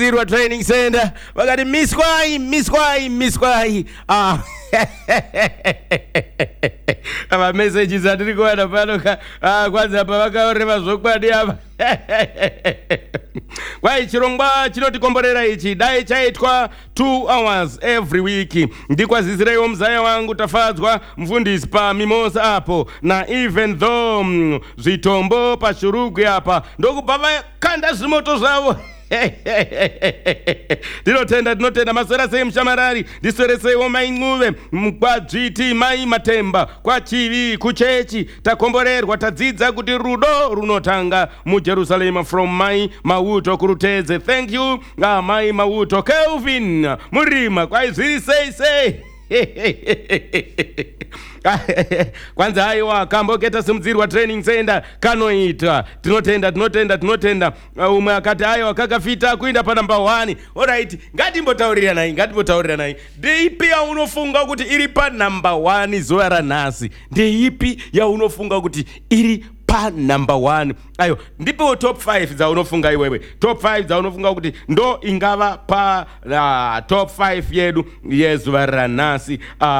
Zirwa Training Center wakati miskwai ama messages atiri kuwana pano kwanza pa vakaoreva zvokwadi apa kwai chirongwa chinotikomborera ichi dai chaitwa 2 hours every week. Ndikwazisireiwo mzaya wangu tafadzwa mfundisi pa mimosa apo na even though zvitombo pashurugu apa ndokupa vakanda zvimoto zvavo tinotenda maswera sei mshamarari ndiswereseiwo main'uve kwadzviti mai matemba kwachivi kuchechi takomborerwa tadzidza kuti rudo runotanga muJerusalema from mai Mauto kurutedze. Thank you mai Mauto. Kelvin Murima kwaizviri sei kwanza haiwa kamboketa simudzirwa Training Center kanoita tinotenda umwe akati haiwa kakafita kuinda pa number 1. Alright, ngatimbotaurira nayi ndeipi yaunofunga kuti iri pa number 1 zuva ranhasi? Ndeipi yaunofunga kuti iri pa number 1? Ayo ndipo top 5 dzaunofunga iwewe, top 5 dzaunofunga kuti ndo ingava pa top 5 yedu yezuva ranhasi.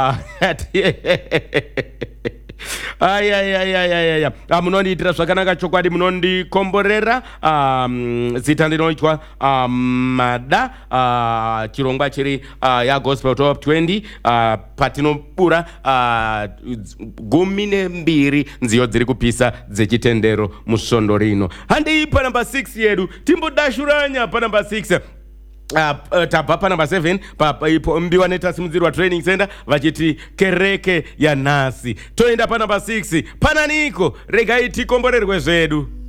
Munondiitira zvakanaka chokwadi, munondikomborera. Zita ndinoitwa Mada, chirongwa chiri ya Gospel Top 20 patinobura 12 nziyo dziri kupisa dzechitendero musvondo rino. Handei pa number 6 yedu timbodashuranya pa number 6. Tabva pa number 7 ipo mbiwa netasimudzirwa Training Center vachiti kereke ya nhasi. Toenda pa number 6 pananiko regai tikomborerwe zvedu.